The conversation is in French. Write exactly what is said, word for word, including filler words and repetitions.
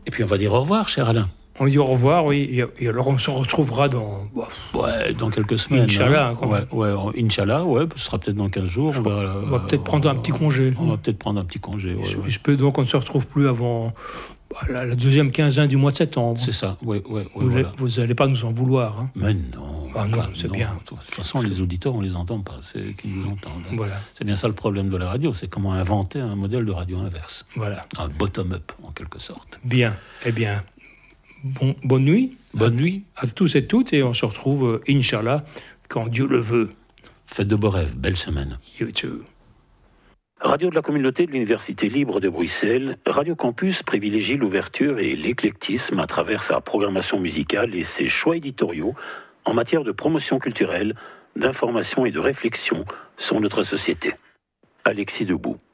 Et puis on va dire au revoir, cher Alain. On dit au revoir, oui, et, et alors on se retrouvera dans... Bah, ouais, dans quelques semaines. Inch'Allah. Hein. Ouais, ouais, Inch'Allah, ouais, ce sera peut-être dans quinze jours. Je on crois, va, on va peut-être prendre un petit congé. On va peut-être prendre un petit congé, ouais, je, ouais. je peux, donc on ne se retrouve plus avant bah, la, la deuxième quinzaine du mois de septembre. C'est ça, ouais, ouais, ouais. Vous voilà. n'allez pas nous en vouloir. Hein. Mais non. Ah non, enfin, c'est non. bien. De toute façon, les auditeurs, on les entend pas, c'est qu'ils nous entendent. Hein. Voilà. C'est bien ça le problème de la radio, c'est comment inventer un modèle de radio inverse. Voilà. Un bottom-up, en quelque sorte. Bien, eh bien, bon, bonne nuit. Bonne nuit. À tous et toutes, et on se retrouve, Inch'Allah, quand Dieu le veut. Faites de beaux rêves, belle semaine. You too. Radio de la communauté de l'Université libre de Bruxelles, Radio Campus privilégie l'ouverture et l'éclectisme à travers sa programmation musicale et ses choix éditoriaux en matière de promotion culturelle, d'information et de réflexion sur notre société. Alexis Debout.